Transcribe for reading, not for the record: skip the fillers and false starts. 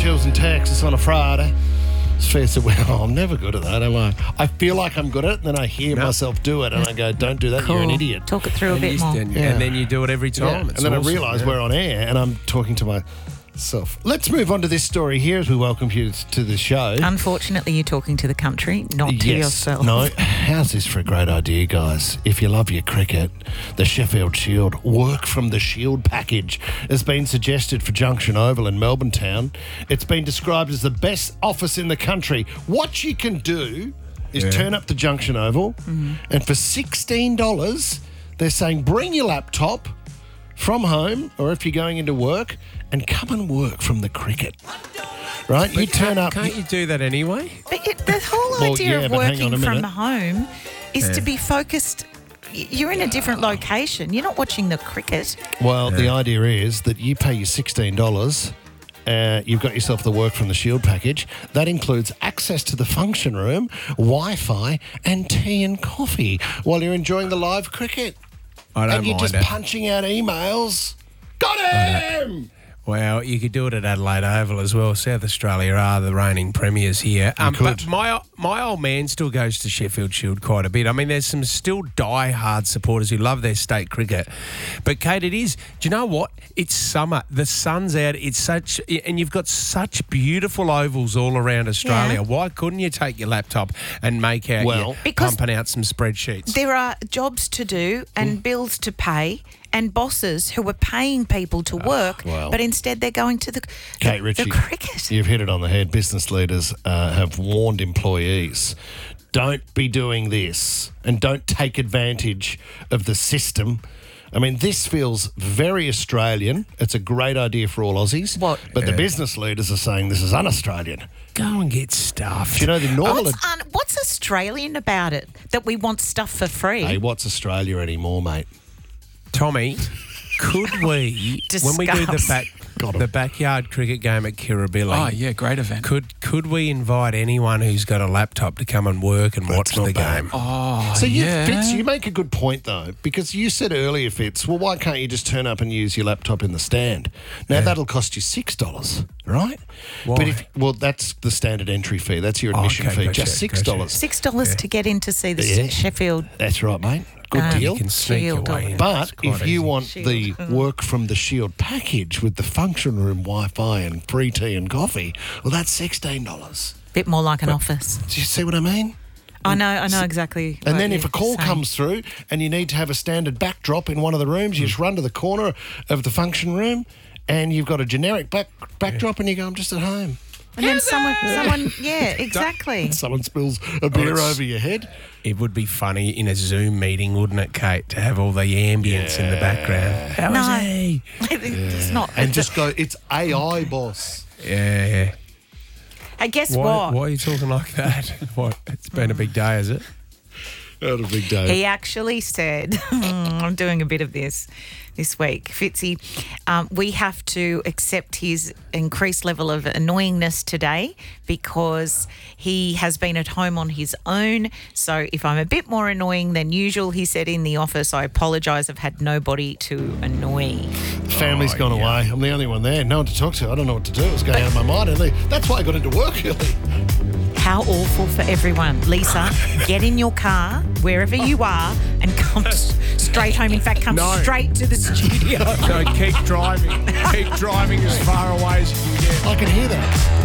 Seagulls in Texas on a Friday. It's fair to well, I'm never good at that, am I? I feel like I'm good at it, and then I hear myself do it, and I go, don't do that, Cool. You're an idiot. Talk it through a bit more. And then you do it every time. And then I realise we're on air, and I'm talking to myself. Let's move on to this story here as we welcome you to the show. Unfortunately, you're talking to the country, not to yourself. No, how's this for a great idea, guys? If you love your cricket, the Sheffield Shield Work from the Shield package has been suggested for Junction Oval in Melbourne Town. It's been described as the best office in the country. What you can do is turn up to Junction Oval, and for $16, they're saying bring your laptop from home, or if you're going into work, and come and work from the cricket. Right? You turn up. Can't you do that anyway? But the whole idea of but hang on working a from minute. home is to be focused. You're in a different location. You're not watching the cricket. Well, the idea is that you pay your $16. You've got yourself the Work from the Shield package. That includes access to the function room, Wi-Fi, and tea and coffee while you're enjoying the live cricket. I don't And you're mind just it. punching out emails. Got him! Well, you could do it at Adelaide Oval as well. South Australia are the reigning premiers here. could. But my old man still goes to Sheffield Shield quite a bit. I mean, there's some still die-hard supporters who love their state cricket. But, Kate, it is. Do you know what? It's summer. The sun's out. It's such... And you've got such beautiful ovals all around Australia. Yeah. Why couldn't you take your laptop and make out Because pumping out some spreadsheets? there are jobs to do and bills to pay and bosses who are paying people to work, well. but instead they're going to the Kate Ritchie, the cricket. you've hit it on the head. Business leaders have warned employees, don't be doing this and don't take advantage of the system. I mean, this feels very Australian. It's a great idea for all Aussies. What? But the business leaders are saying this is un-Australian. Go and get stuffed. Do you know the normal... What's Australian about it that we want stuff for free? Hey, what's Australia anymore, mate? Tommy, could we, when we do the backyard cricket game at Kirribilli, Oh, yeah, great event. could we invite anyone who's got a laptop to come and work and watch the game? Oh, So, yeah. Fitz, you make a good point, though, because you said earlier, Fitz, well, why can't you just turn up and use your laptop in the stand? Now, that'll cost you $6, right? Why? But that's the standard entry fee. That's your admission okay, fee, gotcha, just $6. gotcha. $6 to get in to see the Yeah. Sheffield. That's right, mate. Good deal. You can sneak your Shield. way in. But It's quite if you easy. want the Shield. Work from the Shield package with the function room, Wi-Fi and free tea and coffee, well, that's $16. Bit more like an office. Do you see what I mean? I know exactly. And what then if you're a call saying. comes through and you need to have a standard backdrop in one of the rooms, you just run to the corner of the function room and you've got a generic backdrop and you go, I'm just at home. And then someone, yeah, exactly. Someone spills a beer it's- over your head. It would be funny in a Zoom meeting, wouldn't it, Kate, to have all the ambience in the background. How No. is he? It's not. And just go, it's AI, boss. Yeah. Hey, guess Why what? are you talking like that? What? It's been a big day, is it? What a big day. He actually said, I'm doing a bit of this week. Fitzy, we have to accept his increased level of annoyingness today because he has been at home on his own. So if I'm a bit more annoying than usual, he said in the office, I apologise, I've had nobody to annoy. Family's gone away. I'm the only one there. No one to talk to. I don't know what to do. It's going out of my mind. And that's why I got into work early. How awful for everyone. Lisa, get in your car, wherever you are, and come straight home. In fact, come straight to the studio. So keep driving. Keep driving as far away as you can get. I can hear that.